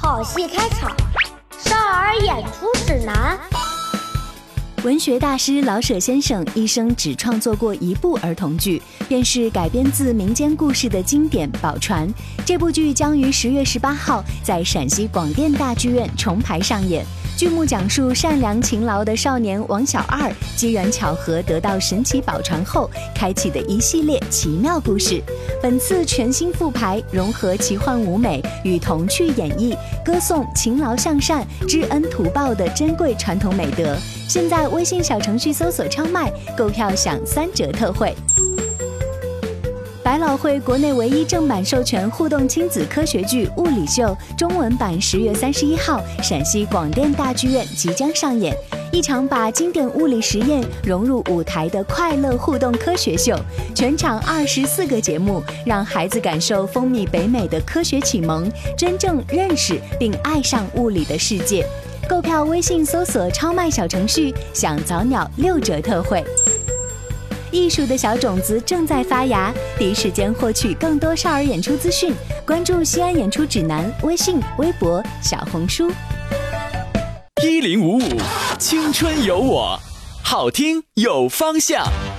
好戏开场，少儿演出指南。 文学大师老舍先生一生只创作过一部儿童剧，便是改编自民间故事的经典《宝船》。这部剧将于10月18号在陕西广电大剧院重排上演。剧目讲述善良勤劳的少年王小二机缘巧合得到神奇宝船后开启的一系列奇妙故事。本次全新复排，融合奇幻舞美与童趣演绎，歌颂勤劳向善、知恩图报的珍贵传统美德。现在微信小程序搜索超卖，购票享3折特惠。百老汇国内唯一正版授权互动亲子科学剧《物理秀》中文版10月31号陕西广电大剧院即将上演，一场把经典物理实验融入舞台的快乐互动科学秀。全场24个节目，让孩子感受风靡北美的科学启蒙，真正认识并爱上物理的世界。购票微信搜索超卖小程序，享早鸟6折特惠。艺术的小种子正在发芽，第一时间获取更多少儿演出资讯，关注西安演出指南微信、微博、小红书。 1055青春有我，好听有方向。